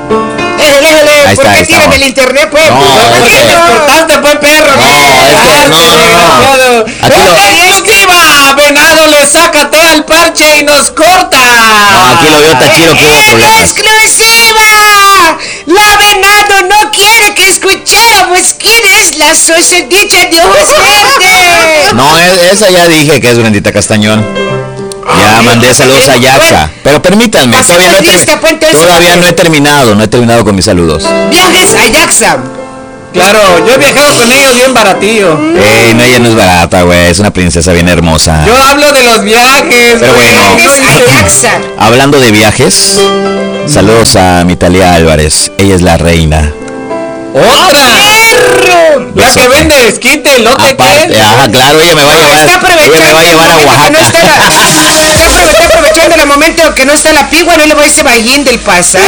Ahí ¿Por está, qué ahí tiran estamos. el internet, pues? No, Es importante, pues, perro. No, aquí Exclusiva. Venado le saca té al parche y nos corta. No, aquí lo vio Tachiro que hubo ¡En problemas. exclusiva! La Venado no quiere que escucháramos quién es la susodicha de ojos verdes. No, esa ya dije que es Brendita Castañón. Ya mandé saludos a Yaxa. Pero permítanme, todavía no he terminado. No he terminado con mis saludos. Viajes a Yaxa. Claro, yo he viajado con ellos bien baratillo. Ey, no, ella no es barata, güey. Es una princesa bien hermosa. Yo hablo de los viajes. Pero bueno, Viajes a Yaxa. hablando de viajes, saludos a mi Talia Álvarez. Ella es la reina. ¡Otra! ¡Perro! La que vende esquite, elote, Aparte, ¿qué? ajá, claro, ella me va a llevar. Está aprovechando Ella me va a llevar a el momento que no Oaxaca. está aprovechando el momento que no está la pigua, no le voy a ese ballín del pasado.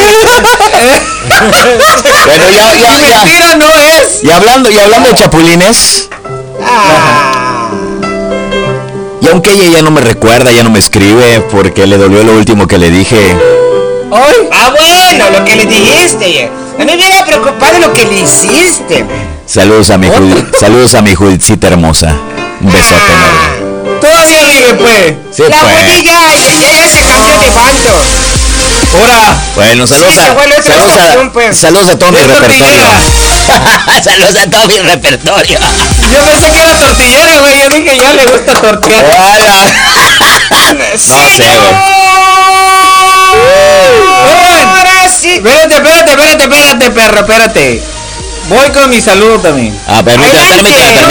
Bueno, Mentira no es. y hablando de chapulines, Ah. y aunque ella ya no me recuerda, ya no me escribe, porque le dolió lo último que le dije. Ah, bueno, lo que le dijiste. A mí me hubiera preocupado lo que le hiciste. Saludos a mi Julcita hermosa. Un besote enorme. Todavía vive, pues. Sí, La pues. bonilla ya se cambió de bando. Ahora. Bueno, saludos Sí, se fue la otra estación, pues. saludos a todo mi Es repertorio. Saludos a todo mi repertorio. Yo pensé que era tortillera, güey. Yo dije, ya le gusta tortear. Hola. No sé, güey. Ahora sí. Espérate, perro, espérate. Voy con mi saludo también. Ah, permítame.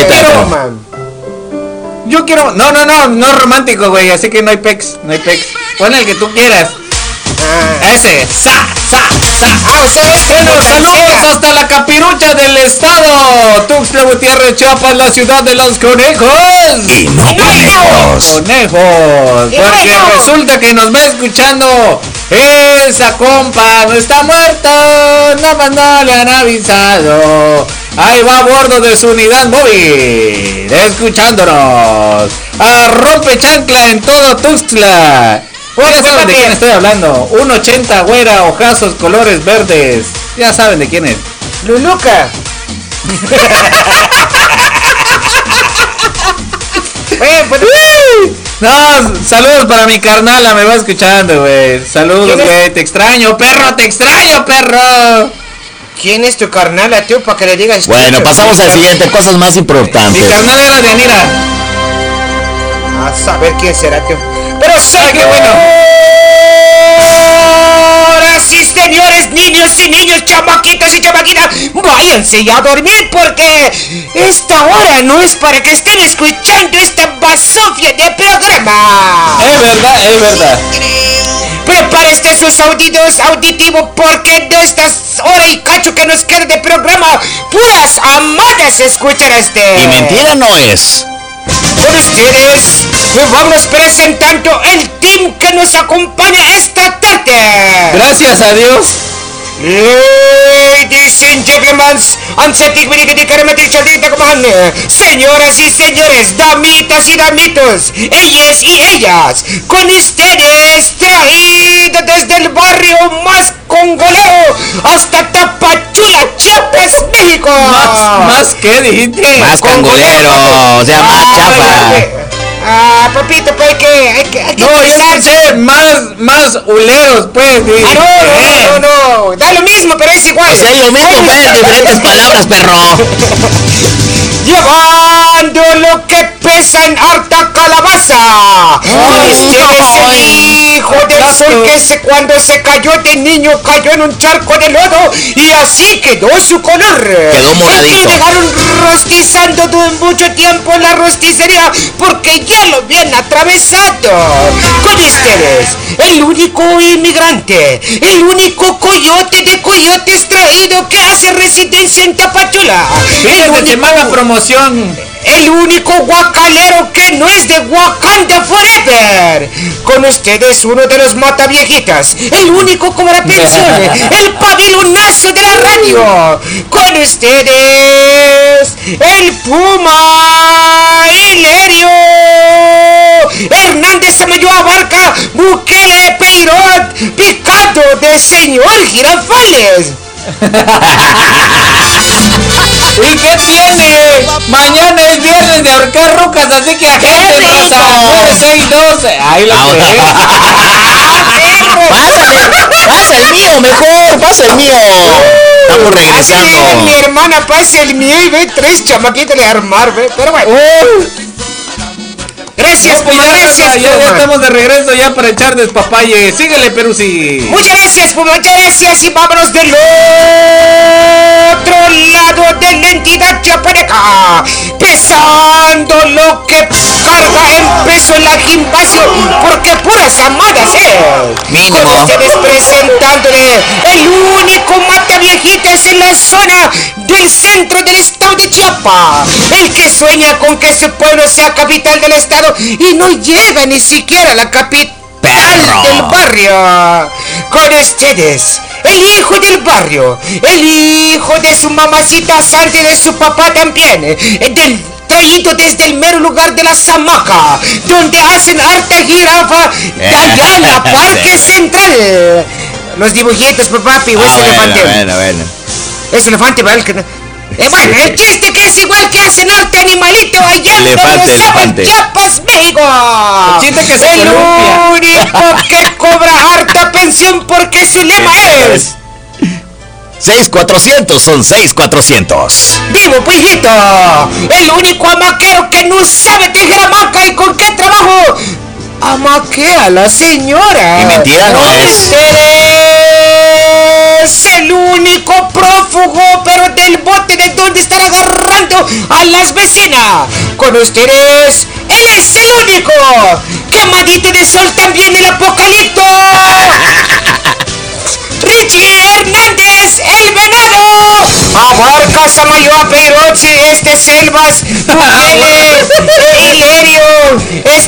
Yo quiero. No es romántico, güey. Así que no hay pex. Pon el que tú quieras. Ese. O sea, Bueno, saludos hasta la capirucha del estado. Tuxtla Gutiérrez, Chiapas, la ciudad de los conejos. Y no conejos. Conejos. Y Porque bueno. resulta que nos va escuchando. Esa compa no está muerto. Nada más no le han avisado. Ahí va a bordo de su unidad móvil. Escuchándonos. A rompe chancla en todo Tuxtla. Ya saben de quién estoy hablando. 1.80, güera, ojazos, colores verdes. Ya saben de quién es. Luluca. No, saludos para mi carnala, me va escuchando, güey. Saludos, ¿Quién es? güey. Te extraño, perro. ¿Quién es tu carnal, tío, para que le digas? Bueno, pasamos al siguiente, cosas más Mi importantes. carnal era de Anira. A saber quién será, tío. Pero sí, Ay, qué bueno. Ahora sí, señores, niños y niños, chamaquitos y chamaquitas, váyanse ya a dormir porque esta hora no es para que estén escuchando esta basofia de programa. Es verdad. Prepárense sus oídos auditivos porque de estas horas y cacho que nos queda de programa, puras amadas escuchan Y mentira no es. Con ustedes vamos presentando el team que nos acompaña esta tarde. Gracias a Dios. Ladies and gentlemen, señoras y señores, damitas y damitos, ellas y ellas, con ustedes, traído desde el barrio más congolero hasta Tapachula, Chiapas, México. Más que dijiste. Más congolero, o sea, más chafa. Papito, pues hay que No, yo empezar. escuché más uleros, pues. No, da lo mismo, pero es igual. O sea, lo mismo, pero diferentes palabras, perro. Llevando lo que pesa en harta calabaza. Con ustedes el hijo del sol que cuando se cayó de niño cayó en un charco de lodo y así quedó su color. Quedó moradito. Es que dejaron rostizando mucho tiempo en la rosticería porque ya lo habían atravesado. Con ustedes, el único inmigrante, el único coyote de coyotes traído que hace residencia en Tapachula. Fíjate, único- semana promoción. el único guacalero que no es de Wakanda Forever. Con ustedes uno de los mataviejitas, el único como la pensión, el pavilonazo de la radio. Con ustedes, el Puma Hilerio Hernández, Samayoa, Abarca, Bukele, Peirot, Picado de señor Girafales. ¿Y qué tiene? Mañana es viernes de ahorcar rucas, así que agente raza 962. Ahí lo que Pasa el mío, mejor, pasa el mío. Estamos regresando. Así mi hermana pasa el mío y ve 3 chamaquitos de armar, ve. Pero bueno. Gracias, pues Puma, gracias, ya Puma. estamos de regreso ya para echar despapalle. Síguele, Peruzzi. Muchas gracias, Puma, muchas gracias. Y vámonos del otro lado de la entidad chiapaneca. Pesando lo que carga en peso la gimnasio, porque puras amadas, Mínimo. Con ustedes presentándole el único mata viejitas en la zona del centro del estado de Chiapas. El que sueña con que su pueblo sea capital del estado y no llega ni siquiera a la capital del barrio. Con ustedes, el hijo del barrio, el hijo de su mamacita santa y de su papá también, traído desde el mero lugar de la Zamaca, donde hacen harta jirafa, de allá en la Parque Central. Los dibujitos, papi, o ese elefante. Bueno. Es elefante, ¿vale? Bueno, el chiste que es igual que hacen arte animalito allá en Chiapas, México. El chiste que se el columpia. único que cobra harta pensión porque su lema es 6,400 son 6,400. ¡Vivo, pollito! El único amaquero que no sabe tejer hamaca y con qué trabajo amaquea a la señora. Y mentira no es. Es el único prófugo, pero del bote de donde están agarrando a las vecinas. Con ustedes, él es el único quemadito de sol también el apocalipto. Richie Hernández, el venado. Abarca, Samayoa, Peirotzi, Selvas, Bukele, Hilerio,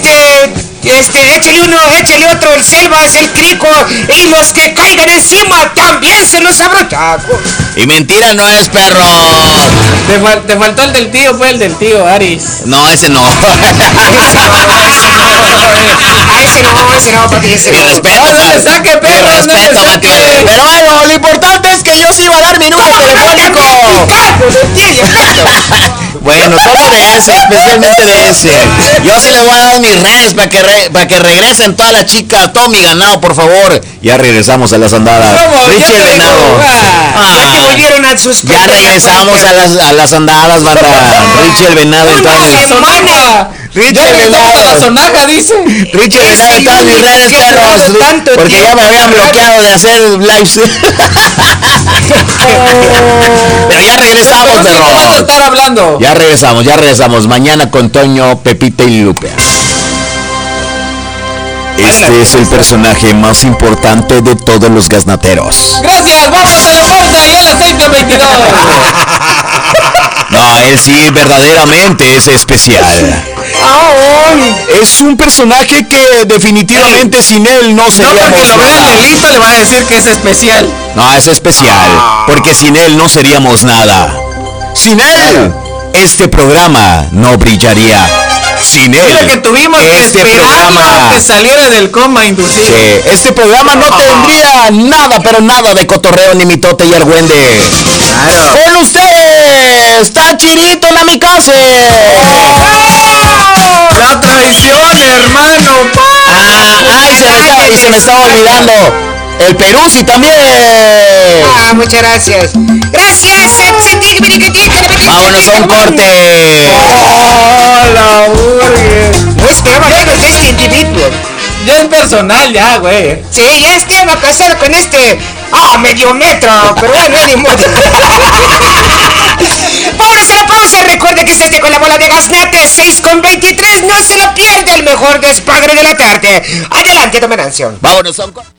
échale otro, el Selvas, el Crico, y los que caigan encima también se los abrochan. Y mentira no es, perro. Te faltó el del tío, pues el del tío, Aris. No, ese no. Ese no, papi, ese Mi no. respeto, No le saque, mi perro, no le respeto, saque. Matías. Pero bueno, lo importante es que yo sí iba a dar mi número telefónico. Bueno, solo de ese, especialmente de ese. Yo sí les voy a dar mis redes para que regresen toda la chica, todo mi ganado, por favor. Ya regresamos a las andadas. ¿Cómo? Richie Ya el te venado. Ya te volvieron a sus Ya regresamos a las andadas, banda. Richie el venado en todas mis... Sonaja. Richie Ya el regresamos a la venado. sonaja, dice. Richie el venado en todas mis redes, perros. tanto Porque ya me habían bloqueado de hacer lives. Pero ya regresamos, Pero sí, ¿cómo vas a perro. estar hablando? Ya regresamos. Mañana con Toño, Pepita y Lupe. Este es el personaje más importante de todos los gaznateros. Gracias, vamos a la pausa y a las 6:22. No, él sí verdaderamente es especial. Es un personaje que definitivamente sin él no No, seríamos porque lo vea nada. Lilito, le va a decir que es especial. No, es especial, porque sin él no seríamos nada. Sin él, este programa no brillaría. Sin él, Mira que tuvimos que este esperarlo programa... que saliera del coma inducido. Sí, este programa no tendría nada, pero nada de cotorreo, ni mitote y argüende. Claro. Con ustedes, está Chirito Namikaze. La traición, hermano. Se me estaba olvidando. El Peruzzi también. Muchas gracias. Gracias. Vámonos a un corte. ¡Hola, burgues! No esperaba menos de este individuo. Ya es personal, ya, güey. Sí, ya estaba casado con este medio metro, pero bueno, ni modo. Vámonos a la pausa. Recuerde que se con la bola de Gaznate 6:23. No se lo pierde el mejor despadre de la tarde. Adelante, don Venancio. Vámonos a un corte.